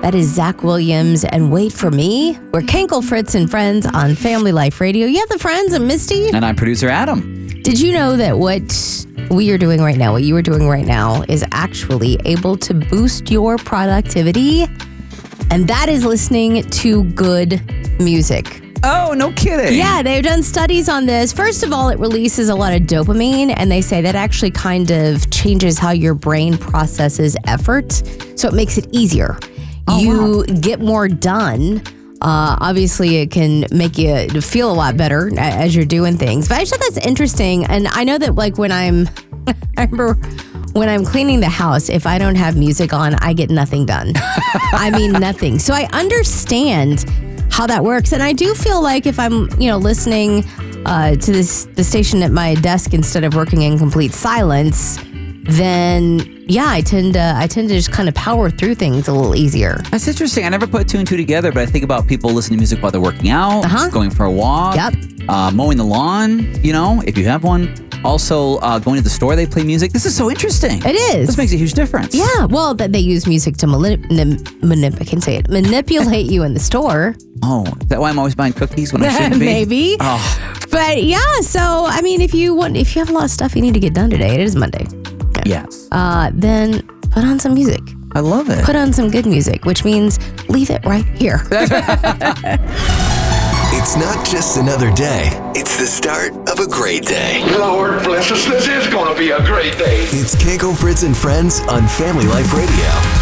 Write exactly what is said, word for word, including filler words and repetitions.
That is Zach Williams and Wait For Me. We're Kenkel, Fritz, and Friends on Family Life Radio. You have the Friends and Misty. And I'm producer Adam. Did you know that what we are doing right now, what you are doing right now, is actually able to boost your productivity? And that is listening to good music. Oh, no kidding. Yeah, they've done studies on this. First of all, it releases a lot of dopamine, and they say that actually kind of changes how your brain processes effort. So it makes it easier. Oh, you wow. get more done. Uh, obviously, it can make you feel a lot better as you're doing things. But I just thought that's interesting. And I know that, like, when I'm, I remember when I'm cleaning the house, if I don't have music on, I get nothing done. I mean, nothing. So I understand how that works. And I do feel like if I'm, you know, listening uh, to this the station at my desk instead of working in complete silence, then yeah, I tend to I tend to just kind of power through things a little easier. That's interesting. I never put two and two together, but I think about people listening to music while they're working out, Uh-huh. going for a walk, Yep. uh, mowing the lawn, you know, if you have one. Also, uh, going to the store, they play music. This is so interesting. It is. This makes a huge difference. Yeah, well, that they use music to manip- manip- I can say it, manipulate you in the store. Oh, is that why I'm always buying cookies when I shouldn't be? Maybe. Oh, But yeah, so I mean, if you want, if you have a lot of stuff you need to get done today, it is Monday. yes. Uh, then put on some music. I love it. Put on some good music, which means leave it right here. It's not just another day. It's the start of a great day. Lord bless us, this is going to be a great day. It's Kenkel, Fritz, and Friends on Family Life Radio.